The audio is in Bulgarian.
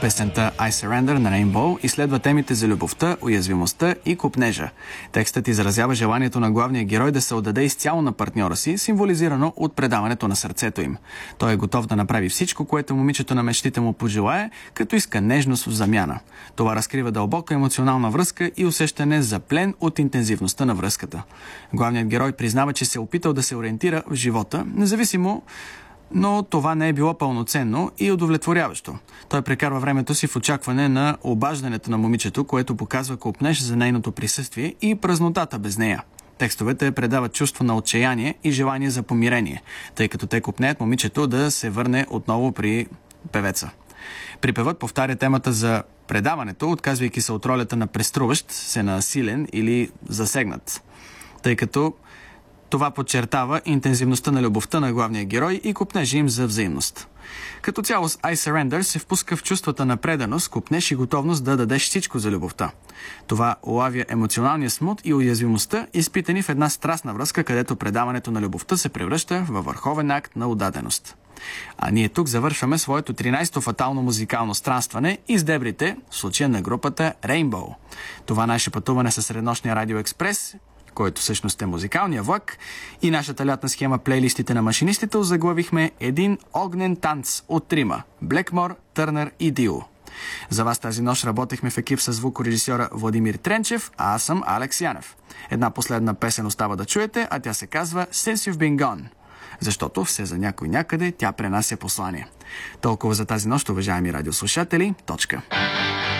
Песента I Surrender на Rainbow изследва темите за любовта, уязвимостта и копнежа. Текстът изразява желанието на главния герой да се отдаде изцяло на партньора си, символизирано от предаването на сърцето им. Той е готов да направи всичко, което момичето на мечтите му пожелае, като иска нежност в замяна. Това разкрива дълбока емоционална връзка и усещане за плен от интензивността на връзката. Главният герой признава, че се е опитал да се ориентира в живота, независимо, но това не е било пълноценно и удовлетворяващо. Той прекарва времето си в очакване на обаждането на момичето, което показва копнеж за нейното присъствие и празнотата без нея. Текстовете предават чувство на отчаяние и желание за помирение, тъй като те копнеят момичето да се върне отново при певеца. Припевът повтаря темата за предаването, отказвайки се от ролята на преструващ се на силен или засегнат, тъй като това подчертава интензивността на любовта на главния герой и копнежи им за взаимност. Като цяло с I Surrender се впуска в чувствата на преданост, копнеж и готовност да дадеш всичко за любовта. Това улавя емоционалния смут и уязвимостта, изпитани в една страстна връзка, където предаването на любовта се превръща във върховен акт на отдаденост. А ние тук завършваме своето 13-то фатално музикално странстване из дебрите, в случая на групата Rainbow. Това наше пътуване със среднощния Радио Експрес, който всъщност е музикалния влак, и нашата лятна схема плейлистите на машинистите озаглавихме един огнен танц от трима – Блекмор, Търнър и Дио. За вас тази нощ работехме в екип с звукорежисьора Владимир Тренчев, а аз съм Алекс Янев. Една последна песен остава да чуете, а тя се казва Since You've Been Gone, защото все за някой някъде тя пренася послание. Толкова за тази нощ, уважаеми радиослушатели. Точка.